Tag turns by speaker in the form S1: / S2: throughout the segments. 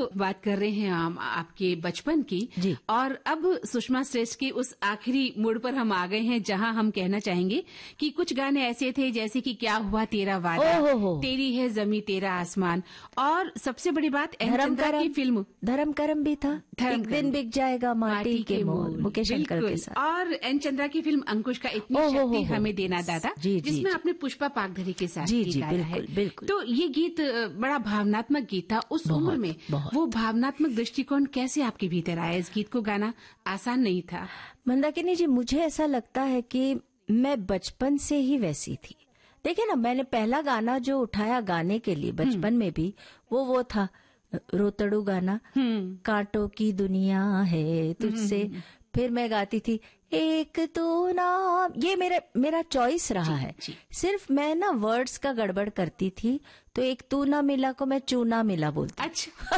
S1: बात कर रहे हैं हम आपके बचपन की
S2: जी।
S1: और अब सुषमा श्रेष्ठ की उस आखिरी मोड़ पर हम आ गए हैं जहां हम कहना चाहेंगे कि कुछ गाने ऐसे थे जैसे कि क्या हुआ तेरा वादा, तेरी है जमी तेरा आसमान, और सबसे बड़ी बात एन चंद्रा की फिल्म
S2: धर्म करम भी था, एक दिन बिक जाएगा माटी के मोल, मुकेश अंकल के साथ,
S1: और एन चंद्रा की फिल्म अंकुश का इतनी शक्ति हमें देना दादा, जिसमें आपने पुष्पा पागधरी के साथ गाया है। तो ये गीत बड़ा भावनात्मक गीत था उस उम्र में। वो भावनात्मक दृष्टिकोण कैसे आपके भीतर आया? इस गीत को गाना आसान नहीं था।
S2: मंदाकिनी जी, मुझे ऐसा लगता है कि मैं बचपन से ही वैसी थी। देखिए ना, मैंने पहला गाना जो उठाया गाने के लिए बचपन में भी वो था रोतड़ू गाना, कांटों की दुनिया है तुझसे। फिर मैं गाती थी एक तू ना, ये मेरा चॉइस रहा है। सिर्फ मैं ना वर्ड्स का गड़बड़ करती थी, तो एक तू ना मिला को मैं चूना मिला बोलती।
S1: अच्छा।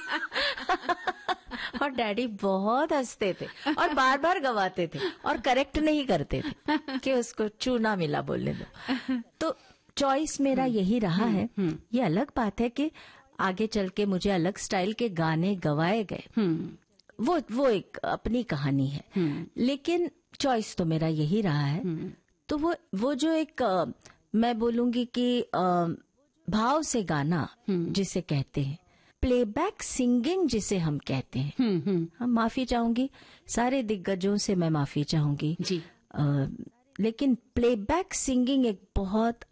S2: और डैडी बहुत हंसते थे और बार बार गवाते थे और करेक्ट नहीं करते थे कि उसको चूना मिला बोलने दो। तो चॉइस मेरा यही रहा है। ये अलग बात है कि आगे चल के मुझे अलग स्टाइल के गाने गवाए गए, वो एक अपनी कहानी है, लेकिन चॉइस तो मेरा यही रहा है। तो वो जो एक मैं बोलूंगी कि भाव से गाना जिसे कहते हैं, प्लेबैक सिंगिंग जिसे हम कहते हैं, हम माफी चाहूंगी सारे दिग्गजों से, मैं माफी चाहूंगी
S1: जी।
S2: लेकिन प्लेबैक सिंगिंग एक बहुत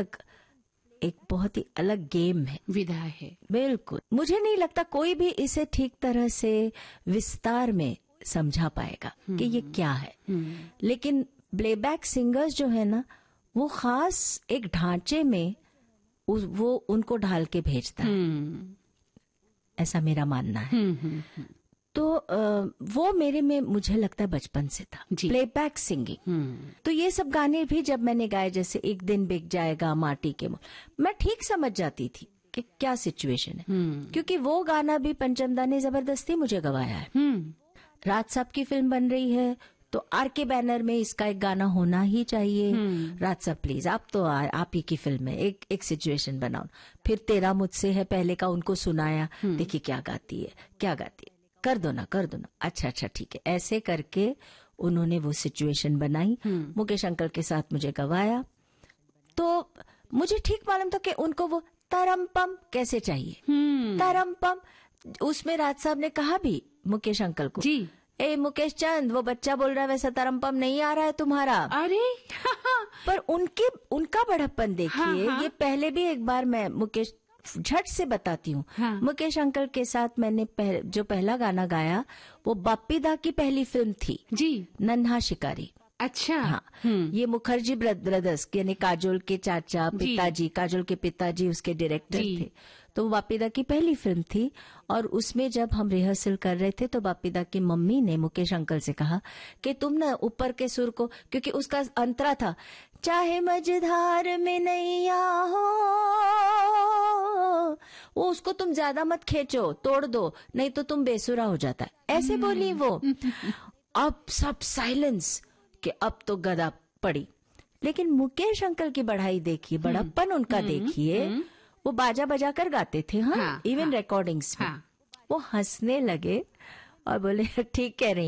S2: ही अलग गेम है,
S1: विधा है।
S2: बिल्कुल, मुझे नहीं लगता कोई भी इसे ठीक तरह से विस्तार में समझा पाएगा कि ये क्या है। लेकिन प्लेबैक सिंगर्स जो है ना, वो खास एक ढांचे में वो उनको ढाल के भेजता है, ऐसा मेरा मानना है। तो वो मेरे में मुझे लगता है बचपन से था, प्लेबैक सिंगिंग। तो ये सब गाने भी जब मैंने गाए, जैसे एक दिन बिक जाएगा माटी के मोल, मैं ठीक समझ जाती थी कि क्या सिचुएशन है, क्योंकि वो गाना भी पंचमदा ने जबरदस्ती मुझे गवाया है। राज साहब की फिल्म बन रही है तो आर के बैनर में इसका एक गाना होना ही चाहिए। राज साहब प्लीज, आप तो आप ही की फिल्म है, एक सिचुएशन बनाओ। फिर तेरा मुझसे है पहले का उनको सुनाया, देखिए क्या गाती है, कर दो ना। अच्छा ठीक है, ऐसे करके उन्होंने वो सिचुएशन बनाई, मुकेश अंकल के साथ मुझे गवाया। तो मुझे ठीक मालूम था कि उनको वो तरमपम कैसे चाहिए, तरमपम। उसमें राज साहब ने कहा भी मुकेश अंकल को, जी ए मुकेश चंद, वो बच्चा बोल रहा है वैसा तरमपम नहीं आ रहा है तुम्हारा। अरे पर उनका बड़प्पन देखिए। ये पहले भी एक बार मैं मुकेश झट से बताती हूँ। मुकेश अंकल के साथ मैंने जो पहला गाना गाया वो बाप्पी दा की पहली फिल्म थी जी, नन्हा शिकारी। अच्छा। हाँ, ये मुखर्जी ब्रदर्स यानी काजोल के चाचा पिताजी, काजोल के पिताजी उसके डायरेक्टर थे। तो वो बापीदा की पहली फिल्म थी और उसमें जब हम रिहर्सल कर रहे थे तो बापीदा की मम्मी ने मुकेश अंकल से कहा कि तुम ना ऊपर के सुर को, क्योंकि उसका अंतरा था, चाहे मझधार में नैया हो, वो उसको तुम ज्यादा मत खींचो, तोड़ दो, नहीं तो तुम बेसुरा हो जाता है, ऐसे बोली वो। अब सब साइलेंस कि अब तो गदा पड़ी। लेकिन मुकेश अंकल की बढ़ाई देखिए, बड़प्पन उनका देखिए, वो बाजा बजा कर गाते थे। हाँ, इवन रिकॉर्डिंग्स में वो हंसने लगे और बोले ठीक कह रही